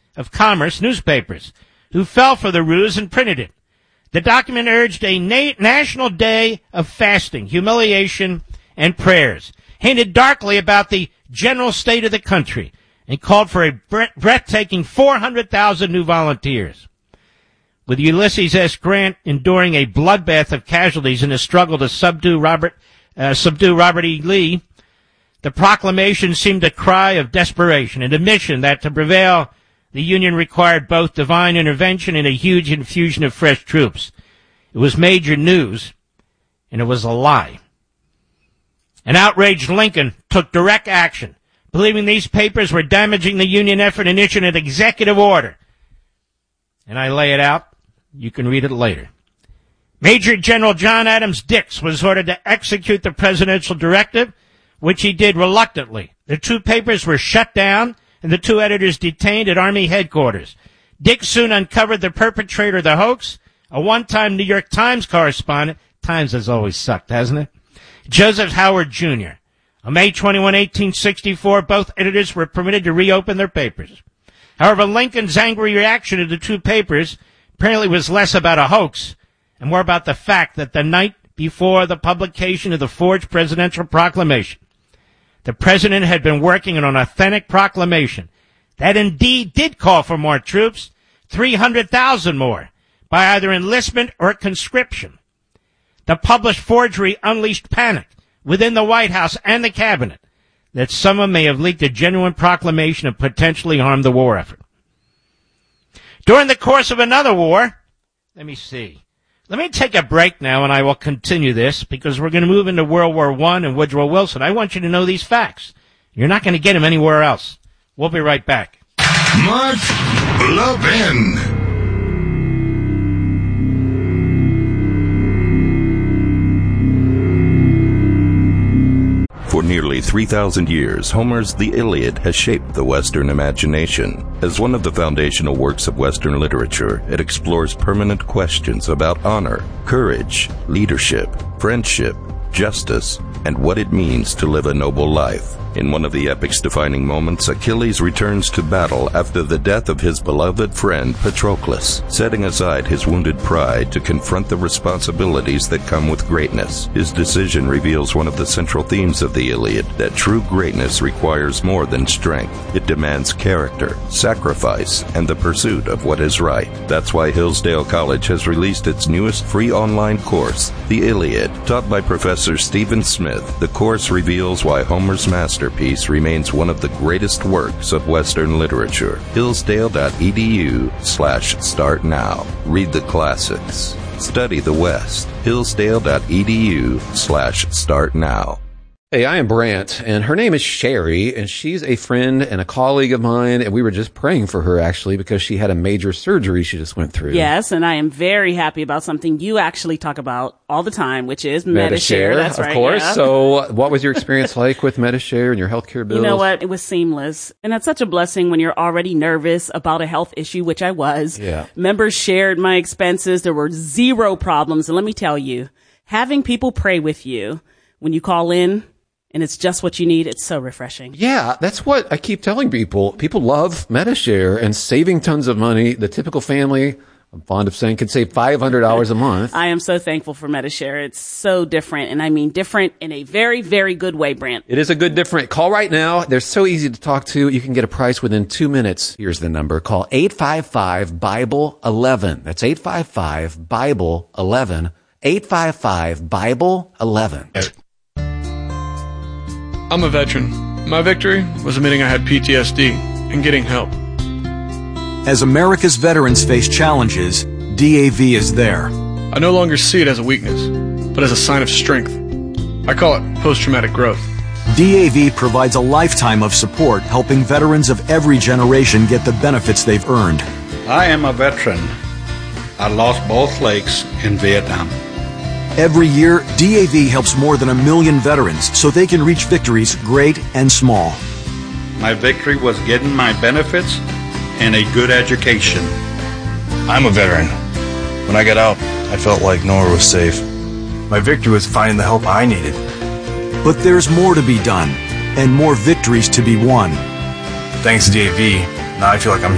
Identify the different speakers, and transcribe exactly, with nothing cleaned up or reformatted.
Speaker 1: of Commerce newspapers, who fell for the ruse and printed it. The document urged a na- national day of fasting, humiliation, and prayers, hinted darkly about the general state of the country, and called for a bre- breathtaking four hundred thousand new volunteers. With Ulysses S. Grant enduring a bloodbath of casualties in his struggle to subdue Robert, uh, subdue Robert E. Lee, the proclamation seemed a cry of desperation, an admission that to prevail, the Union required both divine intervention and a huge infusion of fresh troops. It was major news, and it was a lie. An outraged Lincoln took direct action, believing these papers were damaging the Union effort, and issued an executive order. And I lay it out. You can read it later. Major General John Adams Dix was ordered to execute the presidential directive, which he did reluctantly. The two papers were shut down, and the two editors detained at Army headquarters. Dix soon uncovered the perpetrator of the hoax, a one-time New York Times correspondent. Times has always sucked, hasn't it? Joseph Howard Junior On May twenty-first, eighteen sixty-four, both editors were permitted to reopen their papers. However, Lincoln's angry reaction to the two papers apparently was less about a hoax and more about the fact that the night before the publication of the forged presidential proclamation, the president had been working on an authentic proclamation that indeed did call for more troops, three hundred thousand more, by either enlistment or conscription. The published forgery unleashed panic within the White House and the cabinet that someone may have leaked a genuine proclamation and potentially harmed the war effort. During the course of another war, let me see. Let me take a break now, and I will continue this, because we're going to move into World War One and Woodrow Wilson. I want you to know these facts. You're not going to get them anywhere else. We'll be right back.
Speaker 2: Mark Levin.
Speaker 3: For nearly three thousand years, Homer's The Iliad has shaped the Western imagination. As one of the foundational works of Western literature, it explores permanent questions about honor, courage, leadership, friendship, justice, and what it means to live a noble life. In one of the epic's defining moments, Achilles returns to battle after the death of his beloved friend Patroclus, setting aside his wounded pride to confront the responsibilities that come with greatness. His decision reveals one of the central themes of the Iliad, that true greatness requires more than strength. It demands character, sacrifice, and the pursuit of what is right. That's why Hillsdale College has released its newest free online course, The Iliad. Taught by Professor Stephen Smith, the course reveals why Homer's masterpiece remains one of the greatest works of Western literature. Hillsdale.edu slash start now. Read the classics. Study the West. Hillsdale.edu slash start now.
Speaker 4: Hey, I am Brant, and her name is Sherry, and she's a friend and a colleague of mine, and we were just praying for her, actually, because she had a major surgery she just went through.
Speaker 5: Yes, and I am very happy about something you actually talk about all the time, which is Medi-Share.
Speaker 4: Medi-Share,
Speaker 5: That's
Speaker 4: of
Speaker 5: right,
Speaker 4: course.
Speaker 5: yeah.
Speaker 4: So what was your experience like with Medi-Share and your healthcare bills?
Speaker 5: You know what? It was seamless. And that's such a blessing when you're already nervous about a health issue, which I was.
Speaker 4: Yeah.
Speaker 5: Members shared my expenses. There were zero problems. And let me tell you, having people pray with you when you call in, and it's just what you need, it's so refreshing.
Speaker 4: Yeah, that's what I keep telling people. People love Medi-Share and saving tons of money. The typical family, I'm fond of saying, can save five hundred dollars a month.
Speaker 5: I am so thankful for Medi-Share. It's so different, and I mean different in a very, very good way, Brant.
Speaker 4: It is a good different. Call right now. They're so easy to talk to. You can get a price within two minutes. Here's the number. Call eight five five, Bible eleven. That's eight five five, Bible eleven. eight five five, Bible eleven.
Speaker 6: I'm a veteran. My victory was admitting I had P T S D and getting help.
Speaker 7: As America's veterans face challenges, D A V is there.
Speaker 6: I no longer see it as a weakness, but as a sign of strength. I call it post-traumatic growth.
Speaker 7: D A V provides a lifetime of support, helping veterans of every generation get the benefits they've earned.
Speaker 8: I am a veteran. I lost both legs in Vietnam.
Speaker 7: Every year, D A V helps more than a million veterans so they can reach victories great and small.
Speaker 8: My victory was getting my benefits and a good education.
Speaker 9: I'm a veteran. When I got out, I felt like nowhere was safe.
Speaker 10: My victory was finding the help I needed.
Speaker 7: But there's more to be done and more victories to be won.
Speaker 10: Thanks to D A V, now I feel like I'm